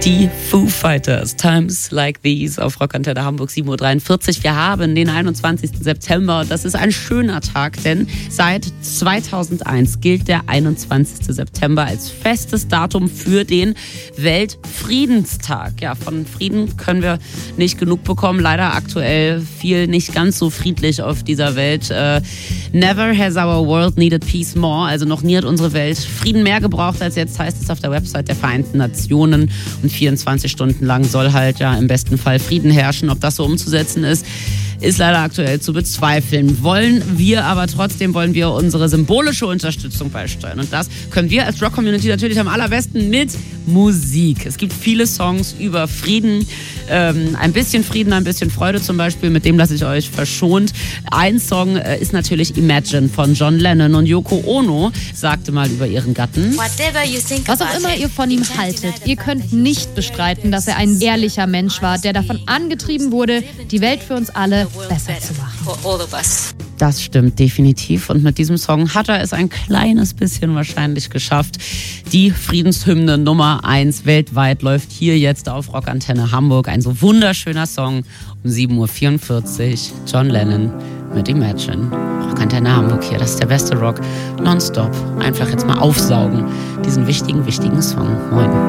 Die Foo Fighters, Times Like These auf Rockantenne Hamburg, 7.43 Uhr. Wir haben den 21. September und das ist ein schöner Tag, denn seit 2001 gilt der 21. September als festes Datum für den Weltfriedenstag. Ja, von Frieden können wir nicht genug bekommen. Leider aktuell viel nicht ganz so friedlich auf dieser Welt. Never has our world needed peace more. Also noch nie hat unsere Welt Frieden mehr gebraucht als jetzt, heißt es auf der Website der Vereinten Nationen. Und 24 Stunden lang soll halt ja im besten Fall Frieden herrschen. Ob das so umzusetzen ist leider aktuell zu bezweifeln. Wollen wir unsere symbolische Unterstützung beisteuern. Und das können wir als Rock-Community natürlich am allerbesten mit Musik. Es gibt viele Songs über Frieden. Ein bisschen Frieden, ein bisschen Freude zum Beispiel. Mit dem lasse ich euch verschont. Ein Song ist natürlich Imagine von John Lennon. Und Yoko Ono sagte mal über ihren Gatten: Was auch immer ihr von ihm haltet, ihr könnt nicht bestreiten, dass er ein ehrlicher Mensch war, der davon angetrieben wurde, die Welt für uns alle besser zu machen. Das stimmt definitiv. Und mit diesem Song hat er es ein kleines bisschen wahrscheinlich geschafft. Die Friedenshymne Nummer 1 weltweit läuft hier jetzt auf Rockantenne Hamburg. Ein so wunderschöner Song um 7.44 Uhr. John Lennon mit Imagine. Rockantenne Hamburg hier, das ist der beste Rock. Nonstop. Einfach jetzt mal aufsaugen. Diesen wichtigen Song. Moin.